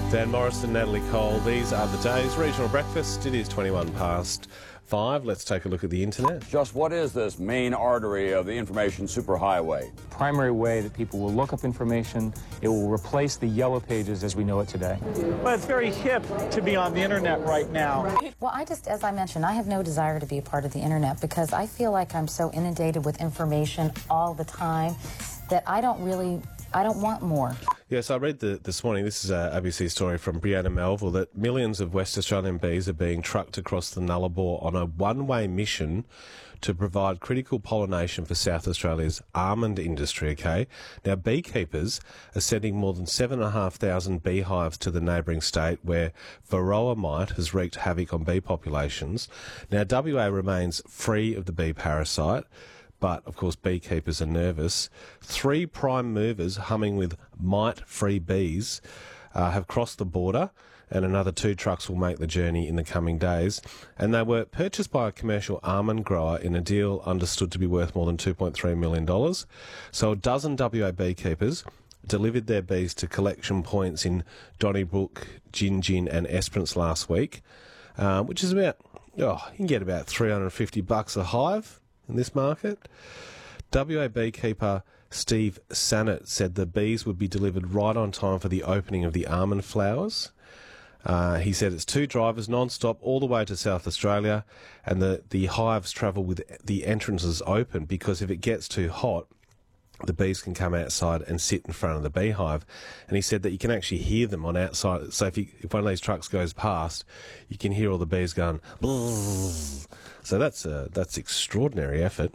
Dan Morrison, Natalie Cole, these are the days. Regional breakfast, it is 21 past 5. Let's take a look at the internet. Just what is this main artery of the information superhighway? Primary way that people will look up information. It will replace the yellow pages as we know it today. Well, it's very hip to be on the internet right now. Well, as I mentioned, I have no desire to be a part of the internet because I feel like I'm so inundated with information all the time that I don't want more. Yes, I read this morning, this is a ABC story from Brianna Melville, that millions of West Australian bees are being trucked across the Nullarbor on a one-way mission to provide critical pollination for South Australia's almond industry, okay? Now, beekeepers are sending more than 7,500 beehives to the neighbouring state where varroa mite has wreaked havoc on bee populations. Now, WA remains free of the bee parasite, but, of course, beekeepers are nervous. 3 prime movers humming with mite-free bees have crossed the border, and another 2 trucks will make the journey in the coming days. And they were purchased by a commercial almond grower in a deal understood to be worth more than $2.3 million. So a dozen WA beekeepers delivered their bees to collection points in Donnybrook, Gingin and Esperance last week, which is about, you can get about $350 a hive in this market. WA beekeeper Steve Sannett said the bees would be delivered right on time for the opening of the almond flowers. He said it's 2 drivers non-stop all the way to South Australia, and the hives travel with the entrances open because if it gets too hot, the bees can come outside and sit in front of the beehive. And he said that you can actually hear them on outside. So if one of these trucks goes past, you can hear all the bees going, bzzz. So that's extraordinary effort.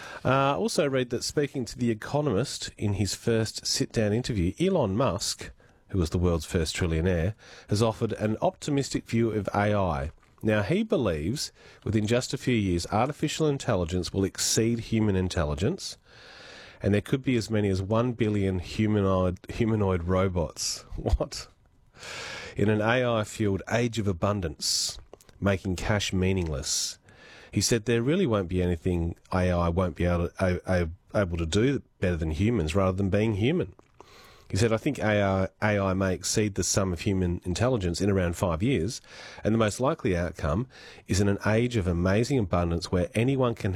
Also read that speaking to The Economist in his first sit-down interview, Elon Musk, who was the world's first trillionaire, has offered an optimistic view of AI. Now, he believes within just a few years, artificial intelligence will exceed human intelligence, and there could be as many as 1 billion humanoid robots. What? In an AI-fueled age of abundance, making cash meaningless. He said there really won't be anything AI won't be able to do better than humans rather than being human. He said, I think AI may exceed the sum of human intelligence in around 5 years, and the most likely outcome is in an age of amazing abundance where anyone can